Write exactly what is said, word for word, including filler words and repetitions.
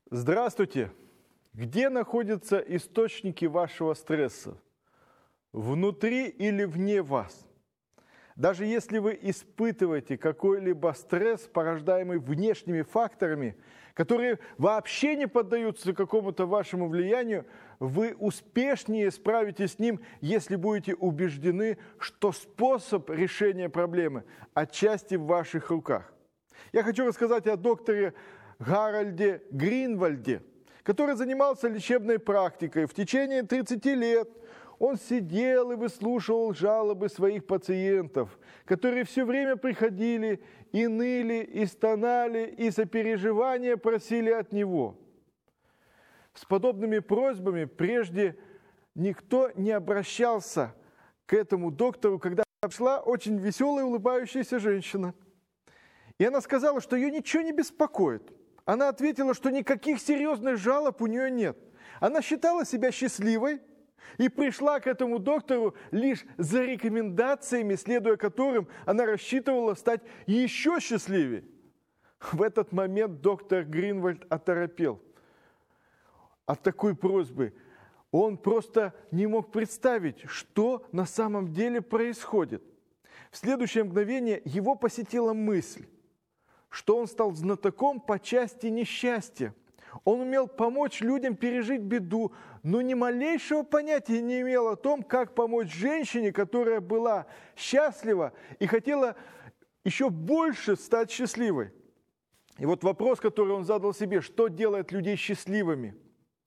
Здравствуйте! Где находятся источники вашего стресса? Внутри или вне вас? Даже если вы испытываете какой-либо стресс, порождаемый внешними факторами, которые вообще не поддаются какому-то вашему влиянию, вы успешнее справитесь с ним, если будете убеждены, что способ решения проблемы отчасти в ваших руках. Я хочу рассказать о докторе Гарольде Гринвальде, который занимался лечебной практикой в течение тридцати лет. Он сидел и выслушивал жалобы своих пациентов, которые все время приходили и ныли, и стонали, и сопереживания просили от него. С подобными просьбами прежде никто не обращался к этому доктору, когда пришла очень веселая улыбающаяся женщина. И она сказала, что ее ничего не беспокоит. Она ответила, что никаких серьезных жалоб у нее нет. Она считала себя счастливой и пришла к этому доктору лишь за рекомендациями, следуя которым она рассчитывала стать еще счастливее. В этот момент доктор Гринвальд оторопел от такой просьбы. Он просто не мог представить, что на самом деле происходит. В следующее мгновение его посетила мысль, что он стал знатоком по части несчастья. Он умел помочь людям пережить беду, но ни малейшего понятия не имел о том, как помочь женщине, которая была счастлива и хотела еще больше стать счастливой. И вот вопрос, который он задал себе: что делает людей счастливыми?